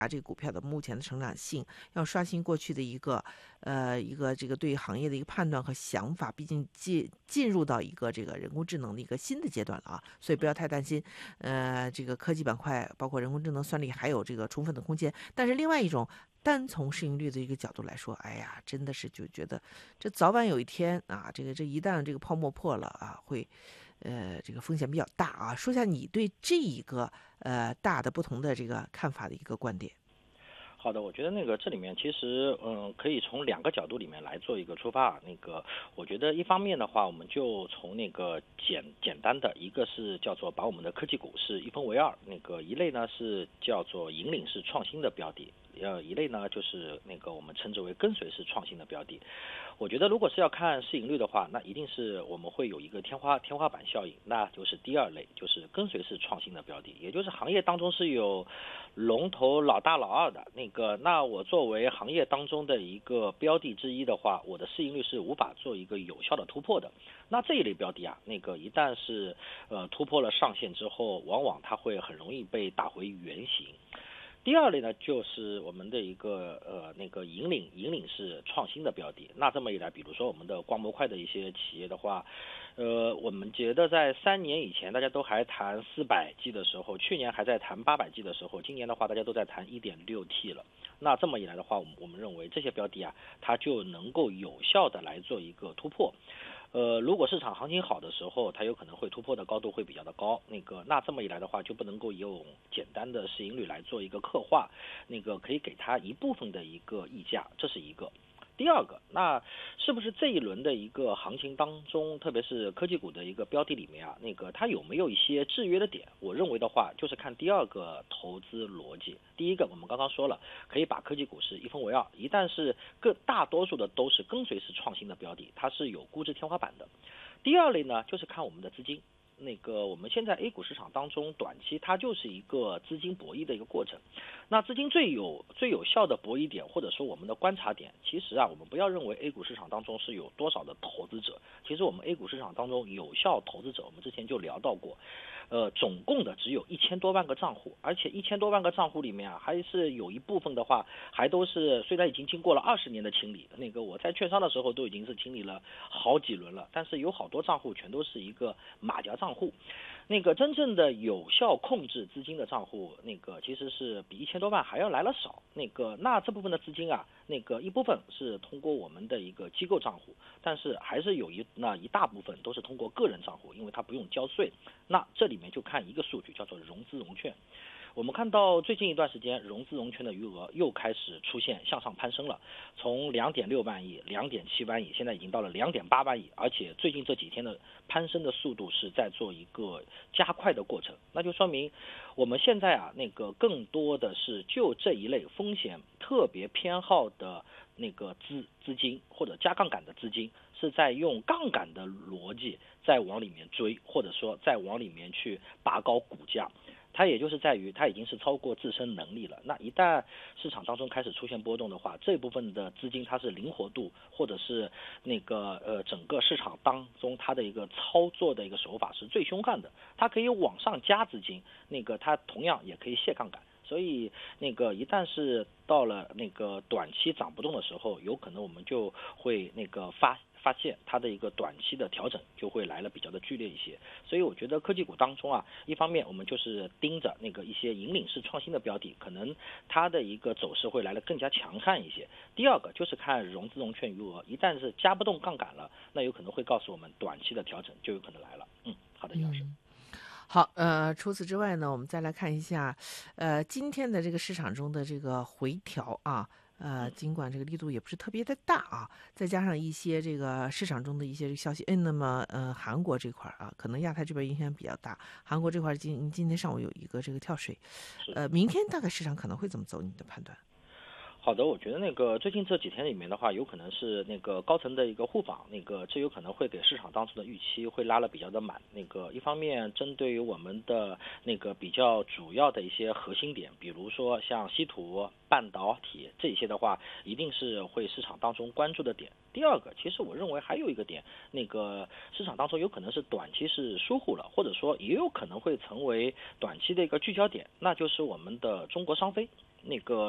这个股票的目前的成长性，要刷新过去的一个这个对行业的一个判断和想法，毕竟进入到一个这个人工智能的一个新的阶段了啊，所以不要太担心。这个科技板块包括人工智能算力还有这个充分的空间，但是另外一种。单从市盈率的一个角度来说，哎呀，真的是就觉得这早晚有一天啊，这一旦这个泡沫破了啊，会这个风险比较大啊。说一下你对这一个大的不同的这个看法的一个观点。 好的，我觉得这里面其实可以从两个角度里面来做一个出发。我觉得一方面的话，我们就从简单的一个是叫做把我们的科技股是一分为二，一类呢是叫做引领式创新的标的，一类呢就是我们称之为跟随式创新的标的。我觉得如果是要看市盈率的话，那一定是我们会有一个天花板效应，那就是第二类，就是跟随式创新的标的，也就是行业当中是有龙头老大老二的那我作为行业当中的一个标的之一的话，我的市盈率是无法做一个有效的突破的。那这一类标的啊，一旦是突破了上限之后，往往它会很容易被打回原形。第二类呢，就是我们的一个引领式创新的标的。那这么一来，比如说我们的光模块的一些企业的话，我们觉得在3年以前大家都还谈400G 的时候，去年还在谈800G 的时候，今年的话大家都在谈 1.6T 了。那这么一来的话，我们认为这些标的啊，它就能够有效的来做一个突破。如果市场行情好的时候，它有可能会突破的高度会比较的高。那这么一来的话，就不能够用简单的市盈率来做一个刻画，可以给它一部分的一个溢价，这是一个。第二个，那是不是这一轮的一个行情当中，特别是科技股的一个标的里面啊，它有没有一些制约的点？我认为的话，就是看第二个投资逻辑。第一个，我们刚刚说了，可以把科技股是一分为二，一旦是大多数的都是跟随式创新的标的，它是有估值天花板的。第二类呢，就是看我们的资金。我们现在 A 股市场当中，短期它就是一个资金博弈的一个过程。那资金最有效的博弈点，或者说我们的观察点，其实啊，我们不要认为 A 股市场当中是有多少的投资者，其实我们 A 股市场当中有效投资者，我们之前就聊到过，总共的只有1000多万个账户，而且1000多万个账户里面啊，还是有一部分的话，还都是虽然已经经过了20年的清理，我在券商的时候都已经是清理了好几轮了，但是有好多账户全都是一个马甲账户。真正的有效控制资金的账户，其实是比1000多万还要来了少。那这部分的资金啊，一部分是通过我们的一个机构账户，但是还是有一大部分都是通过个人账户，因为它不用交税。那这里面就看一个数据，叫做融资融券。我们看到最近一段时间融资融券的余额又开始出现向上攀升了，从2.6万亿、2.7万亿，现在已经到了2.8万亿，而且最近这几天的攀升的速度是在做一个加快的过程。那就说明我们现在啊，更多的是就这一类风险特别偏好的资金或者加杠杆的资金，是在用杠杆的逻辑在往里面追，或者说在往里面去拔高股价。它也就是在于它已经是超过自身能力了。那一旦市场当中开始出现波动的话，这部分的资金它是灵活度或者是整个市场当中它的一个操作的一个手法是最凶悍的。它可以往上加资金，它同样也可以卸杠杆。所以一旦是到了短期涨不动的时候，有可能我们就会发现它的一个短期的调整就会来了比较的剧烈一些。所以我觉得科技股当中啊，一方面我们就是盯着一些引领式创新的标的，可能它的一个走势会来得更加强悍一些。第二个就是看融资融券余额，一旦是加不动杠杆了，那有可能会告诉我们短期的调整就有可能来了。好的，杨老师。 好，除此之外呢，我们再来看一下，今天的这个市场中的这个回调啊，尽管这个力度也不是特别的大啊，再加上一些这个市场中的一些消息，那么韩国这块啊，可能亚太这边影响比较大，韩国这块今天上午有一个这个跳水，明天大概市场可能会怎么走？你的判断？ 好的，我觉得最近这几天里面的话，有可能是高层的一个互访，这有可能会给市场当中的预期会拉了比较的满。一方面针对于我们的比较主要的一些核心点，比如说像稀土、半导体这些的话，一定是会市场当中关注的点。第二个，其实我认为还有一个点，市场当中有可能是短期是疏忽了，或者说也有可能会成为短期的一个聚焦点，那就是我们的中国商飞。 那个